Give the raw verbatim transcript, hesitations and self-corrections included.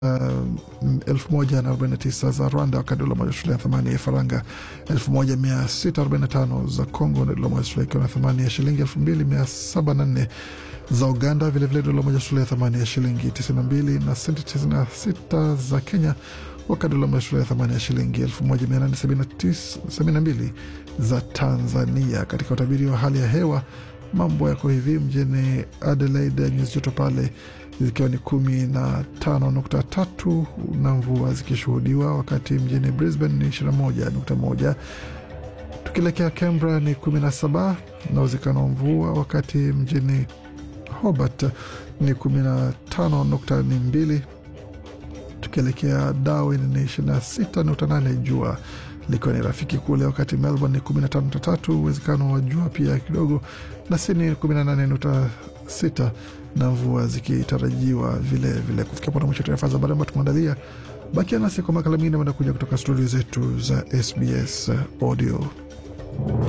Uh, elfu moja na arobaini na tisa za Rwanda, wakati dola moja shilingi ya thamani ya faranga elfu moja mia sita arobaini na tano za Kongo, na dola moja shilingi ya thamani ya shilingi elfu mbili mia saba na nne za Uganda. Vile vile dola moja shilingi ya thamani ya shilingi tisini na mbili na senti tisini na sita za Kenya, wakati dola moja shilingi ya thamani ya shilingi elfu moja mia nane sabini na mbili za Tanzania. Katika utabiri wa hali ya hewa, mambo yako hivi: mjini Adelaide nyuzi joto pale zikiwa ni kumi na tano nukta tatu na mvua zikishuhudiwa, wakati mjini Brisbane ni ishirini na moja nukta moja. Tukielekea Canberra ni kumi na saba na uwezekano wa mvua, wakati mjini Hobart ni kumi na tano nukta mbili. Tukielekea Darwin ni ishirini na sita nukta nane, jua likiwa ni rafiki kule, wakati Melbourne ni kumi na tano nukta tatu, uwezekano wa jua pia kidogo, na Sydney ni kumi na nane nukta sita na mvua zikitarajiwa vile vile. Kufikia pona mwisho taarifa za habari ambayo tumeandalia. Bakia nasi kwa makala mengine wanakuja kutoka studio zetu za S B S Audio.